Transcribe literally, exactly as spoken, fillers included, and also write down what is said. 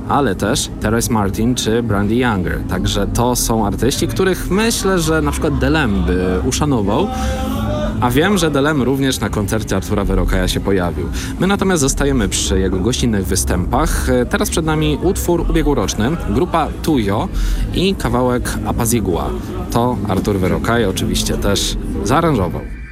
ale też Terrace Martin czy Brandy Younger. Także to są artyści, których myślę, że na przykład Delem by uszanował. A wiem, że Delem również na koncercie Artura Verocaya się pojawił. My natomiast zostajemy przy jego gościnnych występach. Teraz przed nami utwór ubiegłoroczny, grupa Tuyo i kawałek Apazigua. To Artur Verocay oczywiście też zaaranżował.